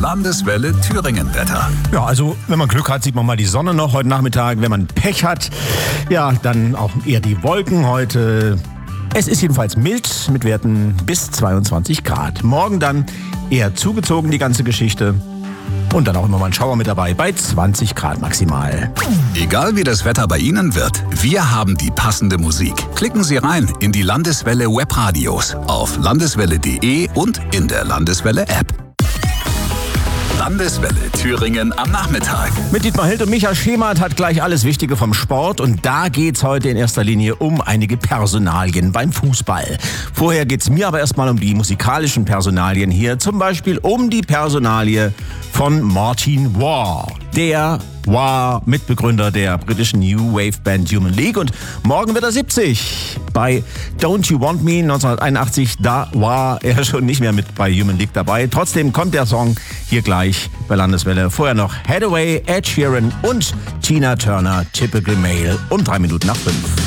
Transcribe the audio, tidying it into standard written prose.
Landeswelle Thüringen-Wetter. Ja, also wenn man Glück hat, sieht man mal die Sonne noch heute Nachmittag. Wenn man Pech hat, ja, dann auch eher die Wolken heute. Es ist jedenfalls mild mit Werten bis 22 Grad. Morgen dann eher zugezogen die ganze Geschichte. Und dann auch immer mal ein Schauer mit dabei bei 20 Grad maximal. Egal wie das Wetter bei Ihnen wird, wir haben die passende Musik. Klicken Sie rein in die Landeswelle Webradios auf landeswelle.de und in der Landeswelle App. Landeswelle Thüringen am Nachmittag. Mit Dietmar Hild und Micha Schemert hat gleich alles Wichtige vom Sport. Und da geht's heute in erster Linie um einige Personalien beim Fußball. Vorher geht's mir aber erstmal um die musikalischen Personalien hier. Zum Beispiel um die Personalie von Martin Waugh. Der war Mitbegründer der britischen New Wave Band Human League und morgen wird er 70. Bei Don't You Want Me 1981, da war er schon nicht mehr mit bei Human League dabei. Trotzdem kommt der Song hier gleich bei Landeswelle. Vorher noch Hathaway, Ed Sheeran und Tina Turner, Typical Male um 3 Minuten nach 5.